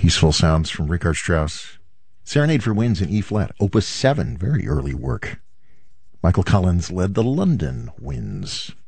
Peaceful sounds from Richard Strauss. Serenade for Winds in E-flat, Opus 7, very early work. Michael Collins led the London Winds.